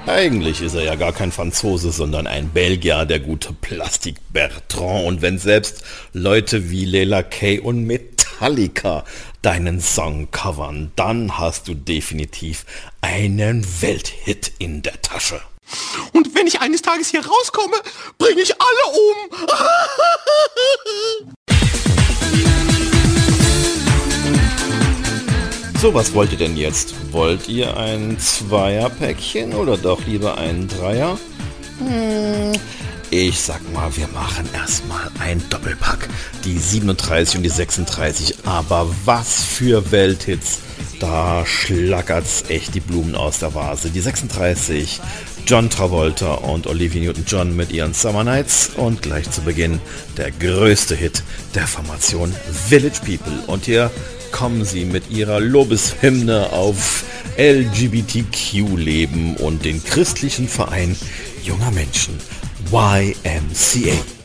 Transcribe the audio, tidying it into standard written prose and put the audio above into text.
Eigentlich ist er ja gar kein Franzose, sondern ein Belgier, der gute Plastik Bertrand. Und wenn selbst Leute wie Leila Kay und Metallica deinen Song covern, dann hast du definitiv einen Welthit in der Tasche. Und wenn ich eines Tages hier rauskomme, bringe ich alle um. So, was wollt ihr denn jetzt? Wollt ihr ein Zweierpäckchen oder doch lieber ein Dreier? Ich sag mal, wir machen erstmal ein Doppelpack. Die 37 und die 36. Aber was für Welthits. Da schlackert's echt die Blumen aus der Vase. Die 36, John Travolta und Olivia Newton-John mit ihren Summer Nights. Und gleich zu Beginn der größte Hit der Formation Village People. Und hier kommen sie mit ihrer Lobeshymne auf LGBTQ-Leben und den christlichen Verein junger Menschen YMCA.